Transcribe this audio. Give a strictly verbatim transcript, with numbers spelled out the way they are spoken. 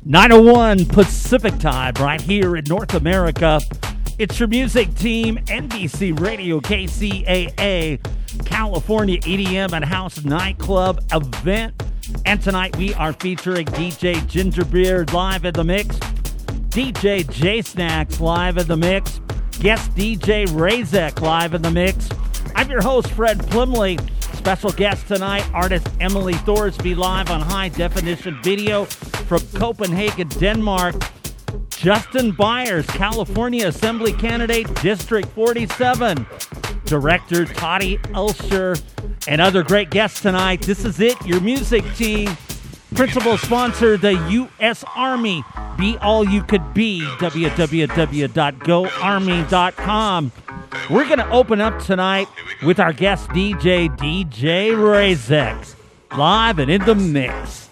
nine oh one Pacific Time right here in North America. It's your music team, N B C Radio, K C A A, California E D M and House Nightclub event. And tonight we are featuring D J Gingerbeard live in the mix, D J J-Snacks live in the mix, guest D J Razek live in the mix. I'm your host, Fred Plumley. Special guest tonight, artist Emily Thorsby live on high definition video from Copenhagen, Denmark. Justin Byers, California Assembly candidate, District forty-seven. Director Toddy Elsher, and other great guests tonight. This is it, your music team. Principal sponsor, the U S Army. Be all you could be. w w w dot go army dot com. We're going to open up tonight with our guest D J, D J Razek, live and in the mix.